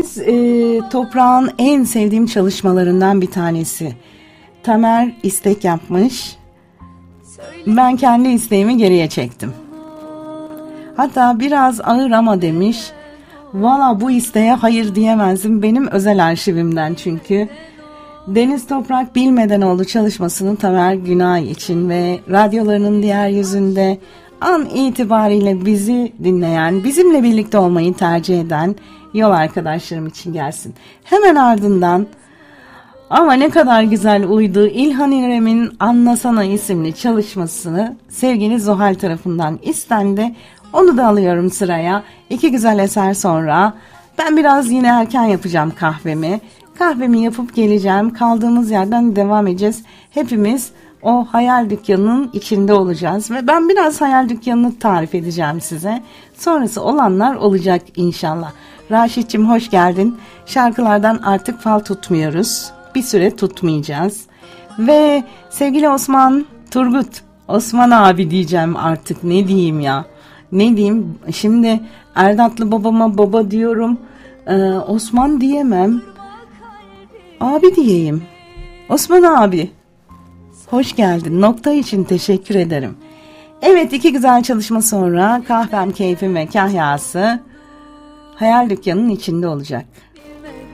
Toprağın en sevdiğim çalışmalarından bir tanesi. Tamer istek yapmış. Ben kendi isteğimi geriye çektim. Hatta biraz ağır ama demiş. Valla bu isteğe hayır diyemezdim. Benim özel arşivimden çünkü. Deniz Toprak Bilmedenoğlu çalışmasını Tamer Günay için ve radyolarının diğer yüzünde an itibariyle bizi dinleyen, bizimle birlikte olmayı tercih eden yol arkadaşlarım için gelsin. Hemen ardından ama ne kadar güzel uydu İlhan İrem'in Anlasana isimli çalışmasını sevgili Zuhal tarafından istendi. Onu da alıyorum sıraya. 2 güzel eser sonra ben biraz yine erken yapacağım kahvemi. Kahvemi yapıp geleceğim. Kaldığımız yerden devam edeceğiz. Hepimiz o hayal dükkanının içinde olacağız. Ve ben biraz hayal dükkanını tarif edeceğim size. Sonrası olanlar olacak inşallah. Raşit'cim hoş geldin. Şarkılardan artık fal tutmuyoruz. Bir süre tutmayacağız. Ve sevgili Osman Turgut. Osman abi diyeceğim artık. Ne diyeyim ya? Ne diyeyim? Şimdi Erdatlı babama baba diyorum. Osman diyemem. Abi diyeyim. Osman abi. Hoş geldin. Nokta için teşekkür ederim. Evet, 2 güzel çalışma sonra kahvem, keyfim ve kahyası hayal dükkanının içinde olacak.